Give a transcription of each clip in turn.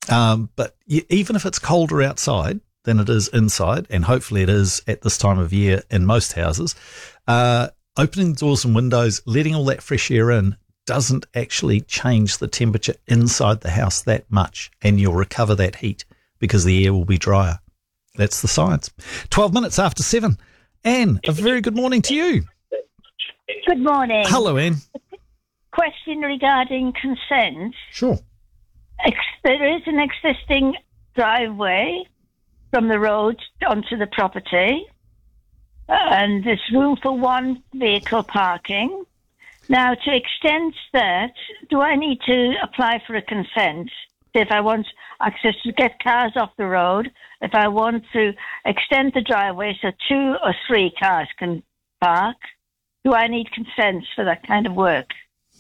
But even if it's colder outside than it is inside, and hopefully it is at this time of year in most houses, opening doors and windows, letting all that fresh air in doesn't actually change the temperature inside the house that much, and you'll recover that heat because the air will be drier. That's the science. 12 minutes after 7. Anne, a very good morning to you. Good morning. Hello, Anne. Question regarding consent. Sure. There is an existing driveway from the road onto the property, and there's room for one vehicle parking. Now, to extend that, do I need to apply for a consent? If I want access to get cars off the road, if I want to extend the driveway so 2 or 3 cars can park, do I need consent for that kind of work?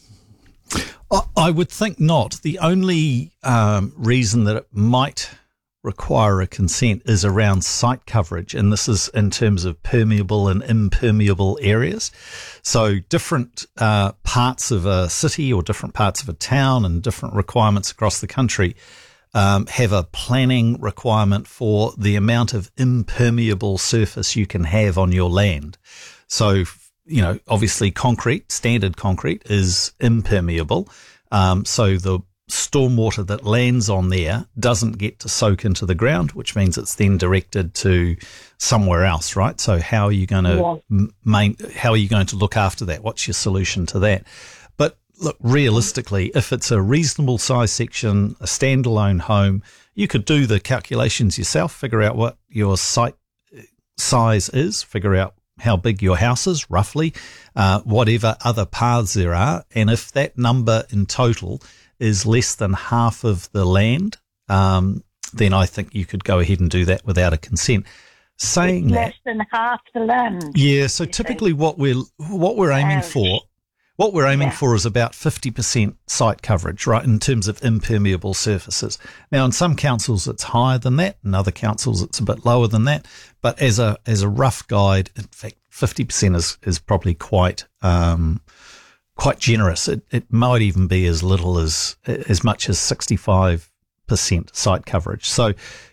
I would think not. The only reason that it might require a consent is around site coverage, and this is in terms of permeable and impermeable areas. So different parts of a city or different parts of a town and different requirements across the country have a planning requirement for the amount of impermeable surface you can have on your land. So, obviously standard concrete is impermeable. So the stormwater that lands on there doesn't get to soak into the ground, which means it's then directed to somewhere else, right? So how are you going to look after that? What's your solution to that? But look, realistically, if it's a reasonable size section, a standalone home, you could do the calculations yourself, figure out what your site size is, figure out how big your house is, roughly, whatever other paths there are. And if that number in total is less than half of the land, then I think you could go ahead and do that without a consent. Saying less than half the land. Yeah, so typically what we're aiming for is about 50% site coverage, right, in terms of impermeable surfaces. Now, in some councils it's higher than that, in other councils it's a bit lower than that. But as a rough guide, in fact, 50% is probably quite generous. It might even be as little as much as 65% site coverage. So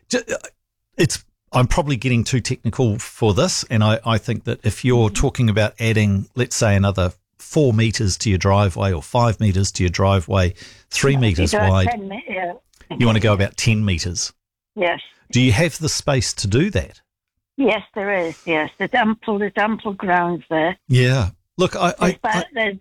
I'm probably getting too technical for this, and I think that if you're talking about adding, let's say, another 4 meters to your driveway or 5 meters to your driveway, 3 meters wide, you want to go about 10 meters. Yes. Do you have the space to do that? Yes, there is. Yes, there's ample grounds there. Yeah. Look, there's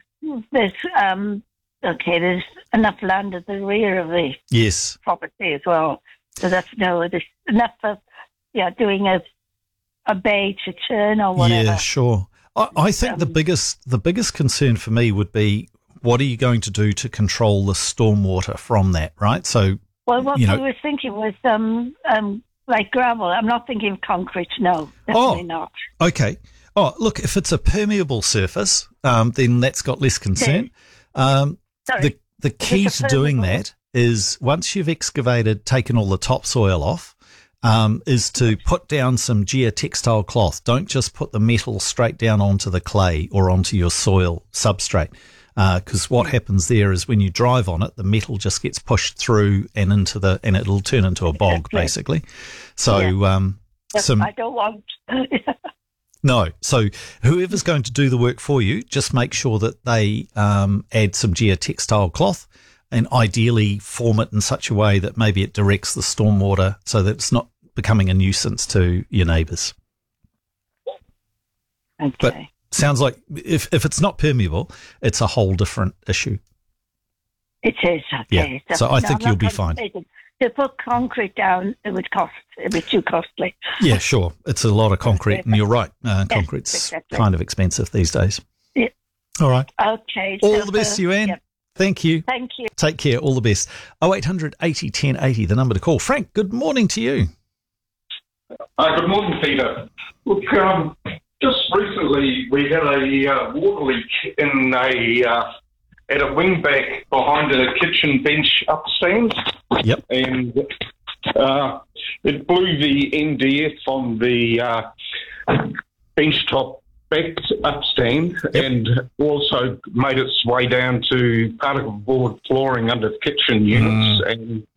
enough land at the rear of the property as well. So there's enough for doing a bay to turn or whatever. Yeah, sure. I think the biggest concern for me would be, what are you going to do to control the stormwater from that, right? So, what we were thinking was like gravel. I'm not thinking concrete. No, definitely not. Okay. Oh, look, if it's a permeable surface, then that's got less concern. The key to doing that is, once you've excavated, taken all the topsoil off, is to put down some geotextile cloth. Don't just put the metal straight down onto the clay or onto your soil substrate, because what happens there is when you drive on it, the metal just gets pushed through and it'll turn into a bog, basically. So, I don't want. No. So whoever's going to do the work for you, just make sure that they add some geotextile cloth, and ideally form it in such a way that maybe it directs the stormwater so that it's not becoming a nuisance to your neighbours. Okay. But sounds like if it's not permeable, it's a whole different issue. It is, okay. Yeah. So I think you'll be fine. To put concrete down, it would be too costly. Yeah, sure. It's a lot of concrete, and you're right. Concrete's kind of expensive these days. Yeah. All right. Okay. All the best to you, Anne. Yep. Thank you. Thank you. Take care. All the best. 0800 80 10 80, the number to call. Frank, good morning to you. Good morning, Peter. Look, just recently we had a water leak in at a wingback behind a kitchen bench upstairs. Yep. And it blew the MDF on the benchtop back upstand, and also made its way down to particle board flooring under the kitchen units, and